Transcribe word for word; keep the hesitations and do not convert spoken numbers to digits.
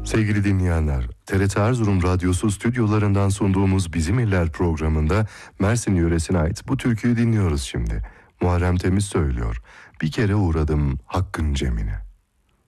Sevgili dinleyenler, T R T Erzurum Radyosu stüdyolarından sunduğumuz Bizim İller programında Mersin yöresine ait bu türküyü dinliyoruz şimdi. Muharrem Temiz söylüyor. Bir kere uğradım Hakk'ın cemine.